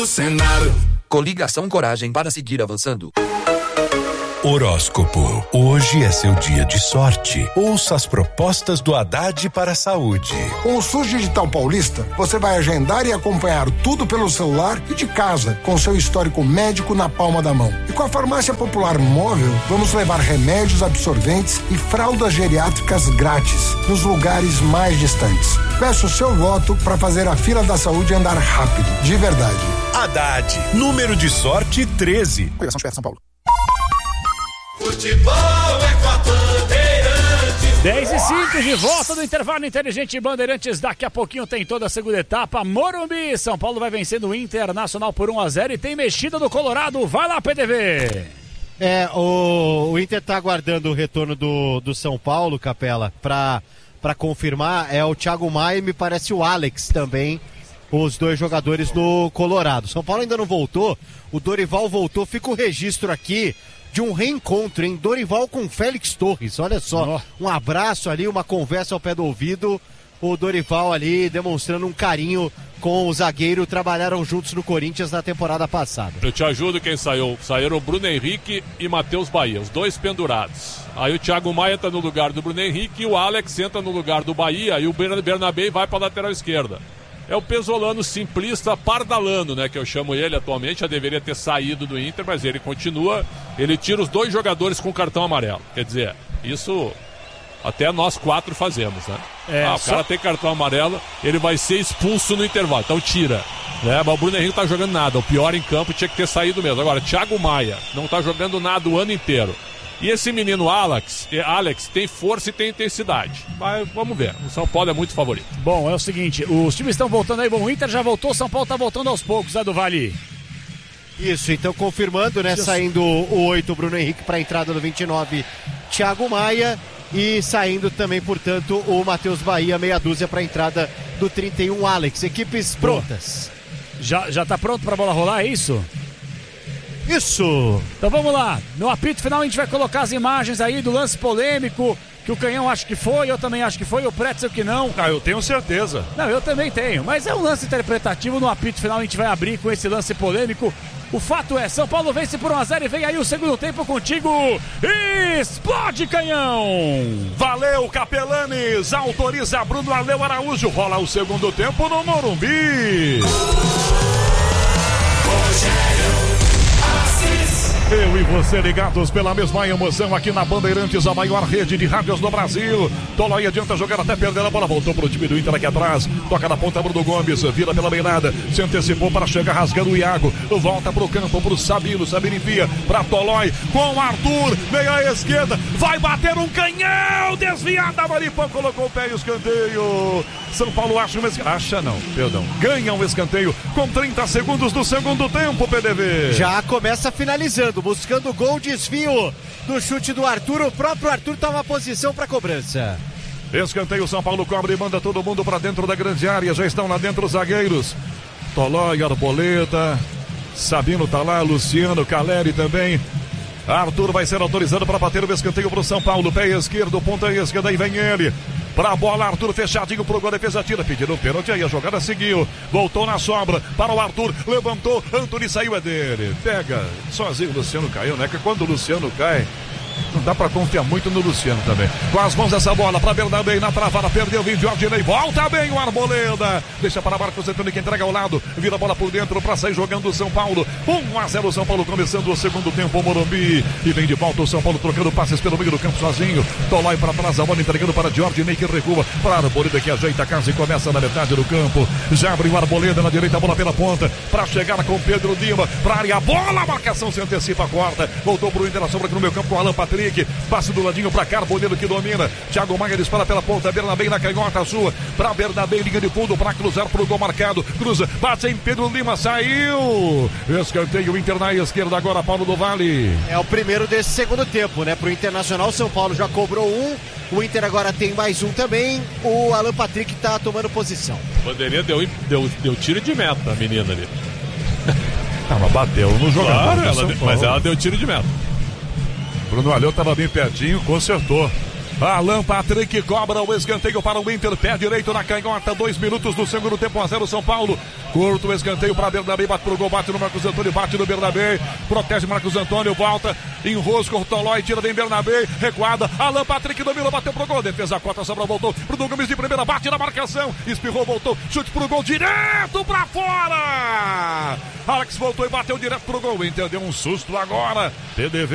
cenário. Coligação Coragem para seguir avançando. Horóscopo. Hoje é seu dia de sorte. Ouça as propostas do Haddad para a saúde. Com o SUS Digital Paulista, você vai agendar e acompanhar tudo pelo celular e de casa, com seu histórico médico na palma da mão. E com a Farmácia Popular Móvel, vamos levar remédios, absorventes e fraldas geriátricas grátis nos lugares mais distantes. Peço o seu voto para fazer a fila da saúde andar rápido, de verdade. Haddad, número de sorte 13. Coligação de São Paulo. Futebol é com a Bandeirantes. 10:05 de volta do intervalo inteligente Bandeirantes. Daqui a pouquinho tem toda a segunda etapa. Morumbi, São Paulo vai vencendo o Internacional por 1-0 e tem mexida do Colorado. Vai lá, PDV. O Inter tá aguardando o retorno do São Paulo, Capela, pra confirmar. É o Thiago Maia e me parece o Alex também, os dois jogadores do Colorado. São Paulo ainda não voltou, o Dorival voltou. Fica o registro aqui de um reencontro, hein? Dorival com Félix Torres, olha só, um abraço ali, uma conversa ao pé do ouvido, o Dorival ali demonstrando um carinho com o zagueiro, trabalharam juntos no Corinthians na temporada passada. Eu te ajudo quem saiu. Saíram o Bruno Henrique e Matheus Bahia, os dois pendurados. Aí o Thiago Maia entra no lugar do Bruno Henrique e o Alex entra no lugar do Bahia e o Bernabé vai para a lateral esquerda. É o pesolano simplista Pardalano, né? Que eu chamo ele atualmente, já deveria ter saído do Inter, mas ele continua, ele tira os dois jogadores com cartão amarelo. Quer dizer, isso até nós 4 fazemos, né? O cara tem cartão amarelo, ele vai ser expulso no intervalo, então tira. Né? Mas o Bruno Henrique não tá jogando nada, o pior em campo tinha que ter saído mesmo. Agora, Thiago Maia não tá jogando nada o ano inteiro. E esse menino Alex tem força e tem intensidade. Mas vamos ver, o São Paulo é muito favorito. Bom, é o seguinte, os times estão voltando aí, bom, o Inter já voltou, São Paulo tá voltando aos poucos, né, do Vale? Isso, então confirmando, né, saindo o 8, Bruno Henrique para a entrada do 29, Thiago Maia, e saindo também, portanto, o Matheus Bahia, meia dúzia para a entrada do 31, Alex. Equipes prontas. Já tá pronto pra bola rolar, é isso? Isso! Então vamos lá, no apito final a gente vai colocar as imagens aí do lance polêmico, que o Canhão acha que foi, eu também acho que foi, o Pretzel que não. Eu tenho certeza. Não, eu também tenho, mas é um lance interpretativo, no apito final a gente vai abrir com esse lance polêmico. O fato é, São Paulo vence por 1-0 e vem aí o segundo tempo contigo. Explode, Canhão! Valeu, Capelanes! Autoriza Bruno Aleu Araújo. Rola o segundo tempo no Morumbi. Eu e você ligados pela mesma emoção aqui na Bandeirantes, a maior rede de rádios do Brasil. Tolói adianta jogar até perder a bola, voltou pro time do Inter aqui atrás, toca na ponta Bruno Gomes, vira pela beirada, se antecipou para chegar rasgando o Iago, volta pro campo pro Sabino envia pra Tolói, com o Arthur, meia à esquerda, vai bater um canhão, desviada, Maripão colocou o pé e escanteio. São Paulo ganha um escanteio com 30 segundos do segundo tempo, PDV. Já começa finalizando, buscando o gol, desvio do chute do Arthur, o próprio Arthur toma posição para cobrança. Escanteio, São Paulo cobre e manda todo mundo para dentro da grande área, já estão lá dentro os zagueiros. Tolói, Arboleda, Sabino tá lá, Luciano, Caleri também. Arthur vai ser autorizado para bater o escanteio pro São Paulo, pé esquerdo, ponta esquerda, aí vem ele. Pra bola, Arthur fechadinho pro gol, defesa tira, pedindo um pênalti aí, a jogada seguiu, voltou na sobra, para o Arthur, levantou, Antony saiu, é dele, pega, sozinho, o Luciano caiu, né, que quando o Luciano cai, não dá pra confiar muito no Luciano também. Com as mãos essa bola pra Bernabé na travada, perdeu, vem Jorginei, volta bem o Arboleda, deixa para Marcos Antônio que entrega ao lado, vira a bola por dentro pra sair jogando o São Paulo. 1-0 São Paulo começando o segundo tempo, Morumbi, e vem de volta o São Paulo trocando passes pelo meio do campo sozinho. Tolói para trás, a bola entregando para Jorginei que recua, para Arboleda que ajeita a casa e começa na metade do campo. Já abriu o Arboleda na direita, a bola pela ponta, para chegar com Pedro Lima, pra área, a bola, a marcação se antecipa, corta, voltou pro Inter, a sobra aqui no meio campo com Alan Patrick, passe do ladinho pra Carboneiro que domina, Thiago Maia dispara pela ponta, Bernabé na canhota sua, pra Bernabé, linha de fundo pra cruzar pro gol marcado, cruza, bate em Pedro Lima, saiu, escanteio Inter na esquerda agora, Paulo do Vale. É o primeiro desse segundo tempo, né, pro Internacional. São Paulo já cobrou um, o Inter agora tem mais um também, o Alan Patrick tá tomando posição. Bandeirinha deu tiro de meta, a menina ali. Mas bateu no jogador, claro, mas ela deu tiro de meta. Bruno Aleu estava bem pertinho, consertou. Alan Patrick cobra o escanteio para o Inter, pé direito na canhota, 2 minutos do segundo tempo, 1-0 São Paulo. Curto o escanteio para Bernabé, bate pro gol, bate no Marcos Antônio, bate no Bernabé, protege Marcos Antônio, volta, enrosca o Tolói, tira, vem Bernabé, recuada, Alan Patrick domina, bateu pro gol, defesa corta, sobra, voltou pro Douglas Gomes de primeira, bate na marcação, espirrou, voltou, chute pro gol, direto pra fora! Alex voltou e bateu direto pro gol, o Inter deu um susto agora, PDV